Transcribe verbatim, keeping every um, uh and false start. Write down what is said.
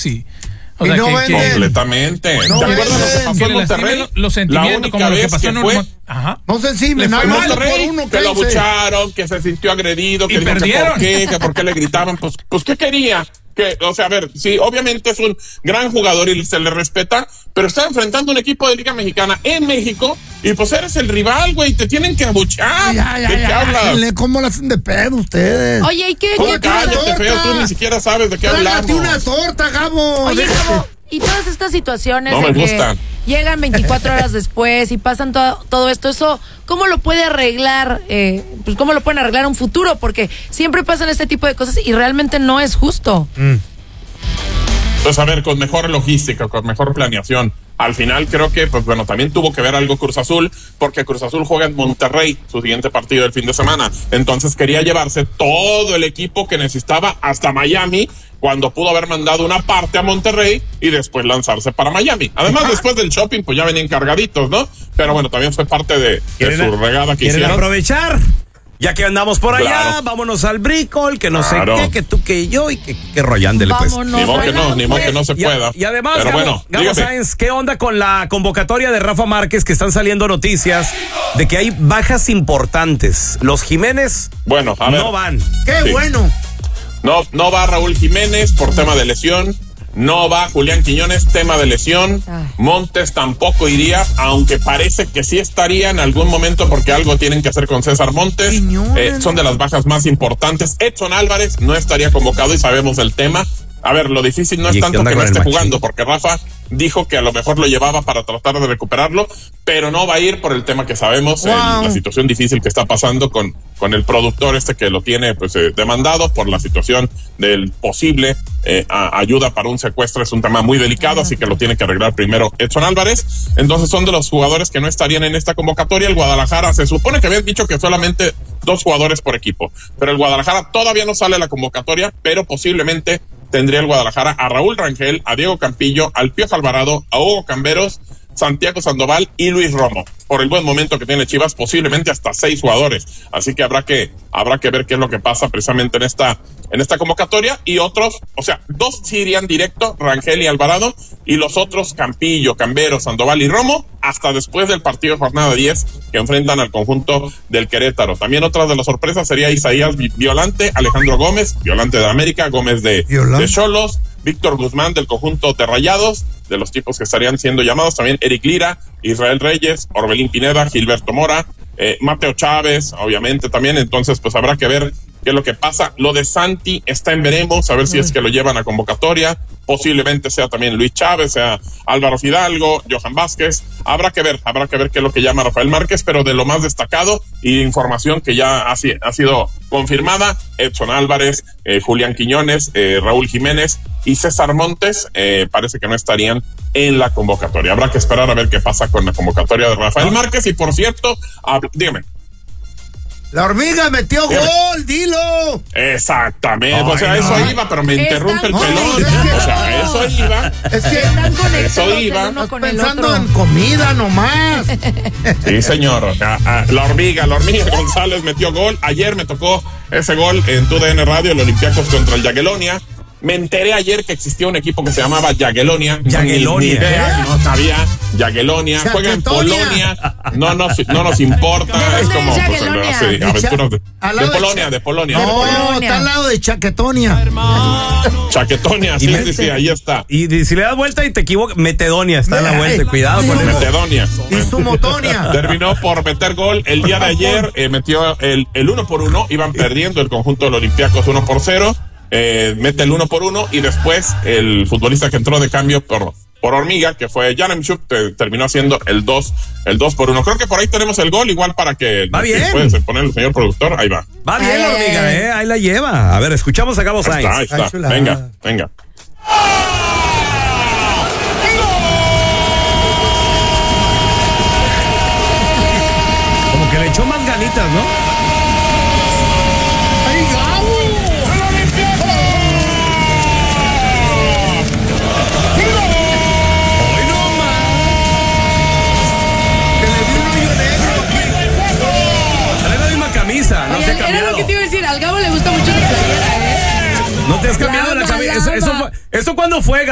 Messi. O sea, no que, venden. que, completamente. No ¿Te acuerdas lo que pasó que en le Monterrey? lastimen los sentimientos, como lo que pasó en fue, un... Ajá. No se encima, Le nada fue más mal, por Monterrey, uno que lo dice. abucharon, que se sintió agredido, que Y dijo que perdieron. por qué, que por qué le gritaban, pues, pues ¿qué quería? Que, o sea, a ver, sí, obviamente es un gran jugador y se le respeta, pero está enfrentando un equipo de Liga Mexicana en México y pues eres el rival, güey, te tienen que abuchar. Ya, ya, ¿De qué ya, hablas? bájenle, ¿cómo la hacen de pedo ustedes? Oye, ¿y qué? ¿Cómo qué- cállate, torta? feo? Tú ni siquiera sabes de qué Trágate hablamos. una torta, Gabo. Oye, Déjate. Gabo, y todas estas situaciones No de me que gustan. llegan veinticuatro horas después y pasan todo, todo esto, eso, ¿cómo lo puede arreglar? Eh, pues, ¿cómo lo pueden arreglar a un futuro? Porque siempre pasan este tipo de cosas y realmente no es justo. Mm. Pues a ver, con mejor logística, con mejor planeación. Al final creo que, pues bueno, también tuvo que ver algo Cruz Azul, porque Cruz Azul juega en Monterrey, su siguiente partido del fin de semana. Entonces quería llevarse todo el equipo que necesitaba hasta Miami, cuando pudo haber mandado una parte a Monterrey y después lanzarse para Miami. Además, después del shopping, pues ya venían cargaditos, ¿no? Pero bueno, también fue parte de, de su regada que ¿Quieren hicieron. aprovechar? Ya que andamos por allá, Claro. vámonos al bricol, que no Claro. sé qué, que tú, que yo y que, que rollándele pues. Vámonos. Ni modo que no, ni modo pues. que no se Y, pueda. a- y además, Pero Gabo, bueno, Gabo dígame. Sáenz, ¿qué onda con la convocatoria de Rafa Márquez, que están saliendo noticias de que hay bajas importantes? Los Jiménez Bueno, a ver. no van. Qué Sí. bueno. No, no va Raúl Jiménez por tema de lesión. No va Julián Quiñones, tema de lesión. Ay. Montes tampoco iría, aunque parece que sí estaría en algún momento porque algo tienen que hacer con César Montes. Quiñones, Eh, son de las bajas más importantes. Edson Álvarez no estaría convocado y sabemos el tema. A ver, lo difícil no Oye, es ¿qué tanto onda que no con el esté Machín? jugando, porque Rafa dijo que a lo mejor lo llevaba para tratar de recuperarlo, pero no va a ir por el tema que sabemos, Wow. el- la situación difícil que está pasando con, con el productor este que lo tiene pues eh, demandado por la situación del posible eh, a- ayuda para un secuestro. Es un tema muy delicado, así que lo tiene que arreglar primero Edson Álvarez. Entonces son de los jugadores que no estarían en esta convocatoria. El Guadalajara se supone que habían dicho que solamente dos jugadores por equipo, pero el Guadalajara todavía no sale a la convocatoria, pero posiblemente tendría el Guadalajara a Raúl Rangel, a Diego Campillo, al Piojo Alvarado, a Hugo Camberos, Santiago Sandoval y Luis Romo. Por el buen momento que tiene Chivas, posiblemente hasta seis jugadores. Así que habrá que habrá que ver qué es lo que pasa precisamente en esta en esta convocatoria. Y otros, o sea, dos sí irían directo, Rangel y Alvarado, y los otros Campillo, Camberos, Sandoval y Romo, hasta después del partido de jornada diez que enfrentan al conjunto del Querétaro. También otra de las sorpresas sería Isaías Vi- Violante, Alejandro Gómez, Violante de América, Gómez de Violante. de Xolos, Víctor Guzmán del conjunto de Rayados, de los tipos que estarían siendo llamados, también Eric Lira, Israel Reyes, Orbelín Pineda, Gilberto Mora, eh, Mateo Chávez, obviamente también. Entonces pues habrá que ver qué es lo que pasa. Lo de Santi está en veremos, a ver si es que lo llevan a convocatoria. Posiblemente sea también Luis Chávez, sea Álvaro Fidalgo, Johan Vázquez. Habrá que ver, habrá que ver qué es lo que llama Rafael Márquez, pero de lo más destacado y información que ya ha, si- ha sido confirmada, Edson Álvarez, eh, Julián Quiñones, eh, Raúl Jiménez y César Montes, eh, parece que no estarían en la convocatoria. Habrá que esperar a ver qué pasa con la convocatoria de Rafael Márquez. Y por cierto, hab- dígame. La hormiga metió Dígame. gol, dilo. Exactamente, o sea, Ay, eso no. iba, pero me Están interrumpe el con- pelón. No, es que- O sea, eso iba. Es que Están conectados Eso iba. el uno estás con el pensando otro. en comida nomás. Sí, señor. A- a- la hormiga, la hormiga González metió gol. Ayer me tocó ese gol en tu D N Radio, el Olympiacos contra el Jagiellonia. Me enteré ayer que existía un equipo que se llamaba Jagiellonia. Jagiellonia. Ni idea, no sabía. Jagiellonia. Juega en Chaquetonia. Polonia. No nos, no nos importa. ¿De Es dónde como es pues, Jagiellonia? sí, De Cha- aventuras de, al de lado de Polonia, Cha- de Polonia. de No, Polonia. está al lado de Chaquetonia. Chaquetonia, sí, sí, sí, ahí está. Y, y si le das vuelta y te equivocas, Metedonia está en la vuelta. Ay, Cuidado con eso. Macedonia. Y su motonia. Terminó por meter gol el día de ayer, eh, metió el, el uno por uno, iban perdiendo el conjunto del Olympiacos uno por cero, eh, mete el uno por uno y después el futbolista que entró de cambio por, por Hormiga, que fue Yaremchuk, te- terminó haciendo el dos, el dos por uno. Creo que por ahí tenemos el gol, igual para que Va bien. puede poner el señor productor, ahí va. Va bien Ay, la ay, hormiga, ay. ¿eh? Ahí la lleva. A ver, escuchamos a Gabo Ahí está, ahí Sáenz. está. Ay, chulada. Venga, venga. Como que le echó más ganitas, ¿no? ¡Ay, Gabo! ¡Hoy no más! Que le dio un hoyo negro. Trae la misma camisa, no Oye, se ha era cambiado. lo que te iba a decir, al Gabo le gusta mucho su playera, ¿eh? No te has cambiado la Llama, camisa. Eso, eso, llama. fue- ¿Eso cuándo fue,